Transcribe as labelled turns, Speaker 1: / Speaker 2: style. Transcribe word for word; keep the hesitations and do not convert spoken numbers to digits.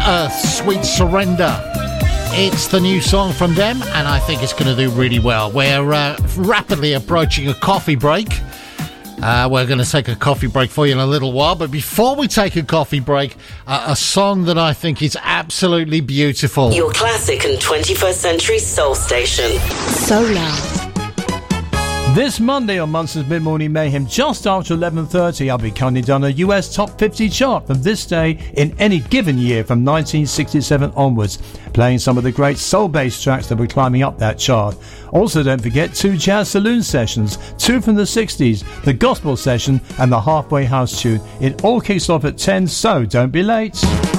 Speaker 1: Earth, Sweet Surrender. It's the new song from them, and I think it's going to do really well. We're uh, rapidly approaching a coffee break. Uh, we're going to take a coffee break for you in a little while, but before we take a coffee break, uh, a song that I think is absolutely beautiful.
Speaker 2: Your classic and twenty-first century soul station. Solar.
Speaker 3: This Monday on Munson's Mid-Morning Mayhem, just after eleven thirty, I'll be counting down a U S Top fifty chart from this day in any given year from nineteen sixty-seven onwards, playing some of the great soul-based tracks that were climbing up that chart. Also, don't forget two jazz saloon sessions, two from the sixties, the gospel session and the halfway house tune. It all kicks off at ten, so don't be late.